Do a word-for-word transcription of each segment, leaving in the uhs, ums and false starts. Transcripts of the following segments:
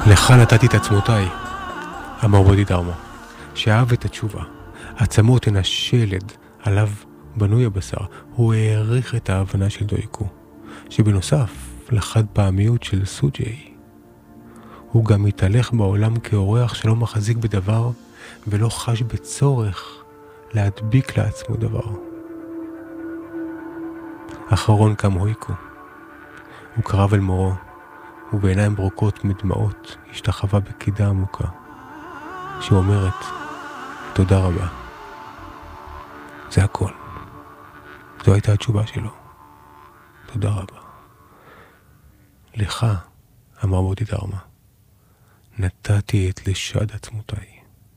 לך נתתי את עצמותיי, אמר בודידרמה, שאהב את התשובה. עצמות הן השלד עליו בנוי הבשר. הוא העריך את ההבנה של דויקו, שבנוסף לחד פעמיות של סוג'י, הוא גם מתהלך בעולם כאורח שלא מחזיק בדבר ולא חש בצורך להדביק לעצמו דבר. אחרון קם הויקו. הוא קרב אל מורו, ובעיניים ברוקות מדמעות השתחווה בקידה עמוקה, שאומרת, תודה רבה. זה הכל. זו הייתה התשובה שלו. תודה רבה. לך, אמר בודידרמה, נתתי את לשד עצמותיי.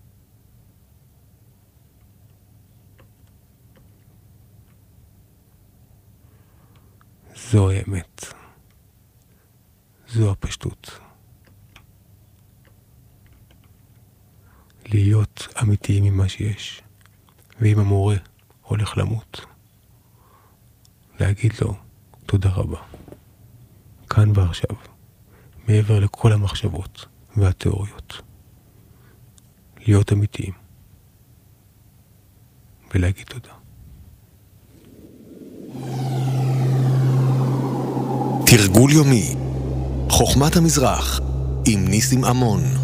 זו האמת. זו הפשטות. להיות אמיתיים עם מה שיש. ואם המורה הולך למות, להגיד לו תודה רבה. כאן ועכשיו, מעבר לכל המחשבות והתיאוריות. להיות אמיתיים. ולהגיד תודה. תרגול יומי, חוכמת המזרח, עם ניסים אמון.